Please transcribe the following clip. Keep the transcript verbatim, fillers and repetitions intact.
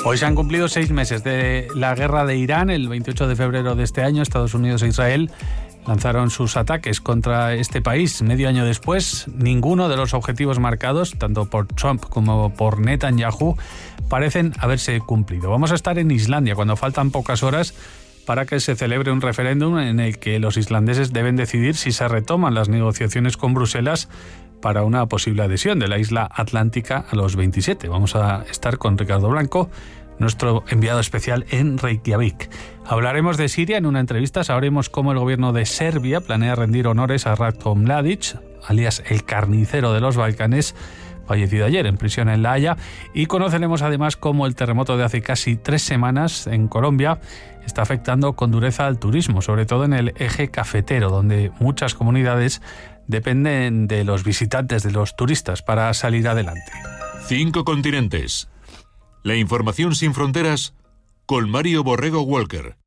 Hoy se han cumplido seis meses de la guerra de Irán. El veintiocho de febrero de este año, Estados Unidos e Israel lanzaron sus ataques contra este país. Medio año después, ninguno de los objetivos marcados, tanto por Trump como por Netanyahu, parecen haberse cumplido. Vamos a estar en Islandia cuando faltan pocas horas para que se celebre un referéndum en el que los islandeses deben decidir si se retoman las negociaciones con Bruselas para una posible adhesión de la isla atlántica a los veintisiete. Vamos a estar con Ricardo Blanco, nuestro enviado especial en Reykjavik. Hablaremos de Siria en una entrevista. Sabremos cómo el gobierno de Serbia planea rendir honores a Ratko Mladic, alias el carnicero de los Balcanes, fallecido ayer en prisión en La Haya. Y conoceremos además cómo el terremoto de hace casi tres semanas en Colombia está afectando con dureza al turismo, sobre todo en el eje cafetero, donde muchas comunidades dependen de los visitantes, de los turistas, para salir adelante. Cinco continentes. La información sin fronteras con Mario Borrego Walker.